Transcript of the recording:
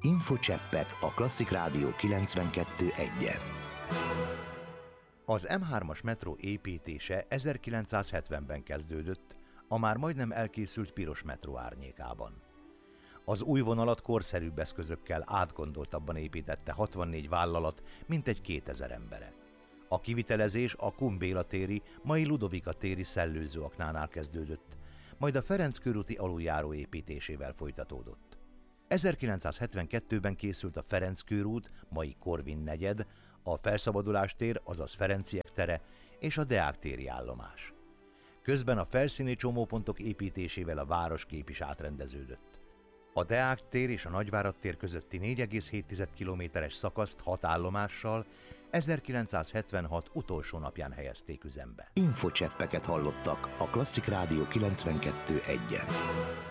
Infocseppek a Klasszik Rádió 92.1-en. Az M3-as metró építése 1970-ben kezdődött, a már majdnem elkészült piros metró árnyékában. Az új vonalat korszerűbb eszközökkel átgondoltabban építette 64 vállalat, mintegy 2000 embere. A kivitelezés a Kun Béla téri, mai Ludovika téri szellőzőaknánál kezdődött, majd a Ferenc körúti aluljáró építésével folytatódott. 1972-ben készült a Ferenc körút, mai Korvin negyed, a Felszabadulás tér, azaz Ferenciek tere és a Deák téri állomás. Közben a felszíni csomópontok építésével a városkép is átrendeződött. A Deák tér és a Nagyvárad tér közötti 4,7 kilométeres szakaszt 6 állomással 1976 utolsó napján helyezték üzembe. Infocseppeket hallottak a Klasszik Rádió 92.1-en.